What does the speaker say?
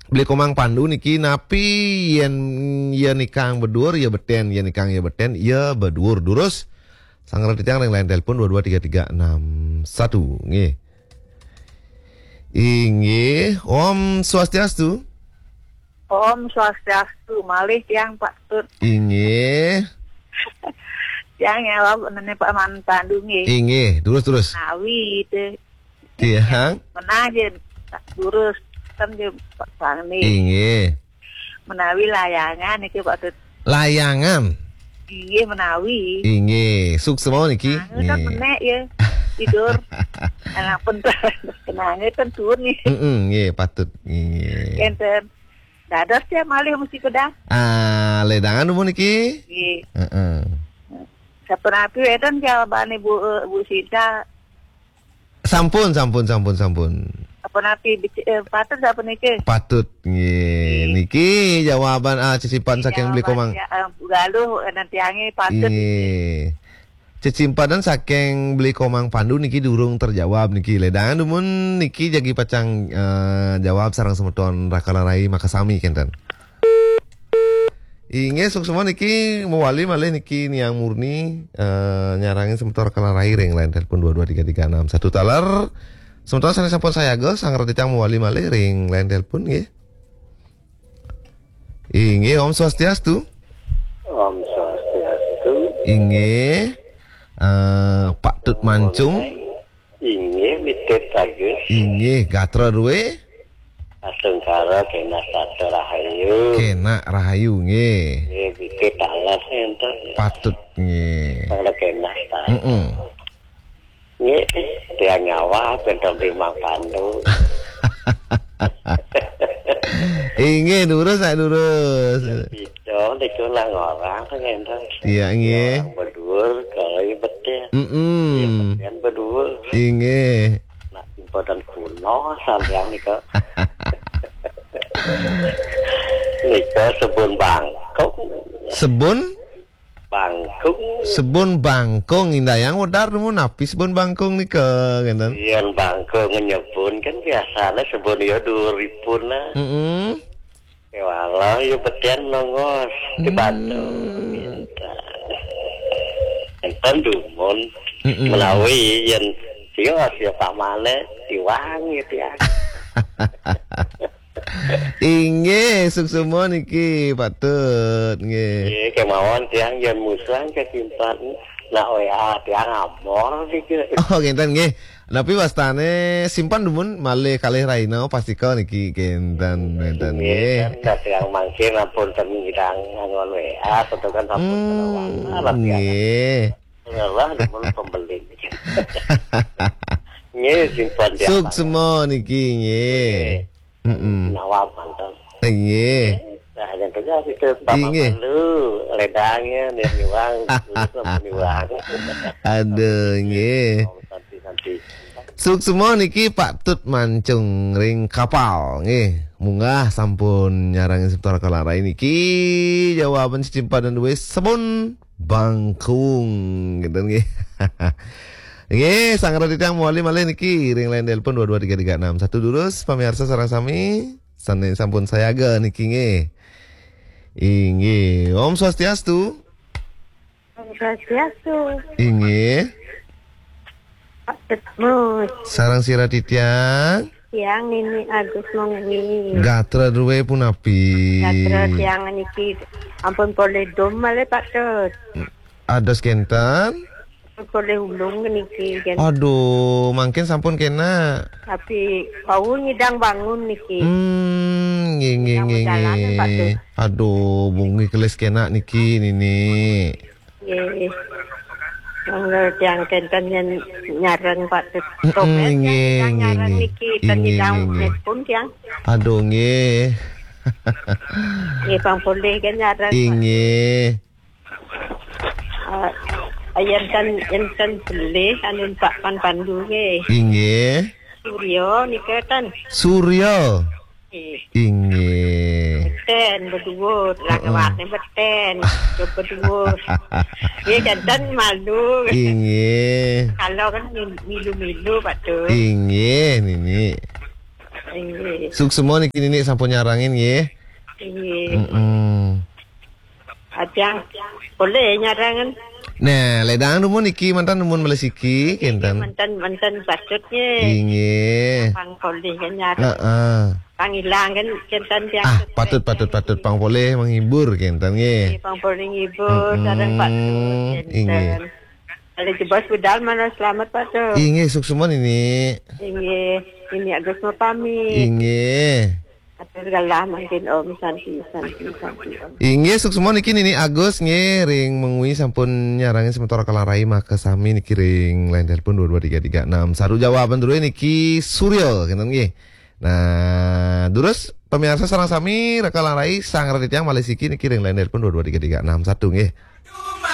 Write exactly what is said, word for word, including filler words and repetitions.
Beli komang pandu niki napi yen ya nikang bedur ya beten ya nikang ya beten ya bedur durus sanggar titiang yang lain telepon dua dua tiga tiga enam satu nggih. Inggih, Om Swastiastu. Om Swastiastu, malih tiang Pak Tut. Inggih. Tiang ngelap nene Pak Mantandu nggih. Inggih, terus terus. Nawi teh. Tiang. Menaje durus kan je Pak Sani. Inggih. Menawi layangan iki Pak Tut. Layangan. Inggih menawi. Inggih, suk semua niki. Nah, kan menek ya. Tidur. Anak pentas kenangnya kan turun nih. Heeh, nggih patut. Nggih. Enten. Dados ya malih mesti kedah. Ah, ledangan umur niki. Nggih. Heeh. Sapenapi weton jawabane Bu Bu Sita. Sampun, sampun, sampun, sampun. Apa napi eh, patut apa niki? Patut nggih. Niki jawaban ah cicipan saking beli komang. Ya, uh, galuh nanti ange patut. Nggih. Cicimpadan saking beli komang pandu niki durung terjawab niki. Ledangan dumun niki jagi pacang uh, jawab sareng semeton rakalarai makasami kenten. Inge sok semua niki mewali malih niki niang murni uh, nyarangin semeton rakalarai ring lain telepon dua dua tiga tiga enam satu taler. Sementara sana sampun saya go sanggar titiang mewali malih ring lain telepon nggih. Inge Om Swastiastu. Om Swastiastu. Inge uh, Pak Tut Mancung. Inge mitet bagus. Inge gatra duwe. Asengkara kena satu rahayu. Kena rahayu nggih. Nggih mitet alas enten. Patut nggih. Kalau kena satu. Heeh. Nggih dia nyawa bentong limang pandu. Inge durus sak durus. Itu dikulang orang kan enten. Iya nggih. Bedur kalau betul. Heeh. Yang bedur. Inge. Nak impodan kuno sampean nika. Nika sebun bangkong. Sebun Bangkong. Sebun bangkong indayang wedar nu napi sebun bangkong nika ngenten. Yang bangkong nyebun kan biasanya sebun ya dua ribu lah. Heeh. Ya walau ya betian nongos di Bandung. Enten dumun melalui yang siapa siapa mana diwangi dia. Inge suk semua niki patut nggih. Nggih kemawon tiang yen musuhan kesimpan nak W A tiang amor iki. Oh ngenten nggih. Tapi wastane simpan dumun malih kalih raina pastika niki kenten ngenten nggih. Nggih tiang mangke ampun ten ngidang ngon W A tetukan sampun terawang. Nggih. Allah dumun pembeli. Nggih simpan tiang. Suk semua niki nggih. Heeh. Nawab mantap. Nggih. Nah, yang kerja itu bapak lu ledangnya nih niwang, niwang. Aduh nggih. Suk semua niki Pak Tut Mancung ring kapal nggih. Munggah sampun nyarangin seputar kalarai niki jawaban cicimpadan duwe sebun bangkung gitu nggih. Nggih, sanggar titiang muali malih niki ring lain telepon dua dua tiga tiga enam satu durus pamirsa sareng sami sane sampun sayaga niki nggih. Inggih, Om Swastiastu. Om Swastiastu. Inggih. Pak Tetmus. Sarang sira titiang. Yang ini Agus Mongwi. Gatra duwe punapi. Gatra tiang niki ampun boleh dom malih Pak Tut. Ados kenten. Boleh ulung niki kan. Aduh, mungkin sampun kena. Tapi kau ngidang bangun niki. Hmm, nggih nggih nggih. Aduh, bungi keles kena niki nini. Nggih. Mangga tiang kenten yang nyareng Pak Tut. Nggih nyareng niki ten ngidang pun tiang. Aduh nggih. Nggih bang boleh kan nyareng. Nggih. Ayan kan enten beli anun Pak Pan Pandu nggih. Inggih. Suryo nika kan. Suryo. Inggih. Beten berdua, lagawatne beten, berdua. Nggih kanten malu. Inggih. Kalau kan milu-milu Pak Tut. Inggih nini. Inggih. Suksemo niki nini sampun nyarangin nggih. Inggih. Heeh. Ajang boleh nyarangan. Nah, ledang numun niki mantan numun melesiki kinten. Mantan-mantan patutnya. Inggih. Pang boleh kan nyarang. Heeh. Pangilang kan kinten tiang. Ah, patut patut patut pang boleh menghibur kinten nggih. Pang boleh ngibur sareng patut. Inggih. Kalau jebos budal mana selamat patut. Inggih suksemo nini. Inggih. Ini Agus mau pamit. Inggih. Atur galah mungkin Om Santi Santi Santi Om. Inggih suksemo niki nini Agus nggih ring mengui sampun nyarangin sementara kalarai maka sami niki ring line telepon dua dua tiga tiga enam. Saru jawaban dulu niki Suryo kinten nggih. Nah, terus pemirsa sareng sami rekalarai sang radit yang Malesiki niki ring line telepon dua dua tiga tiga enam satu nggih.